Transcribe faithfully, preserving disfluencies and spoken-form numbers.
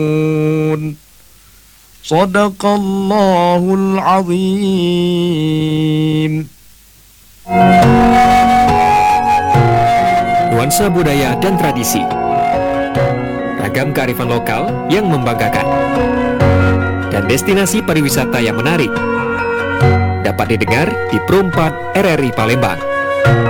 Sadaqallahul azim. Nuansa budaya dan tradisi, ragam kearifan lokal yang membanggakan, dan destinasi pariwisata yang menarik dapat didengar di Pro empat R R I Palembang.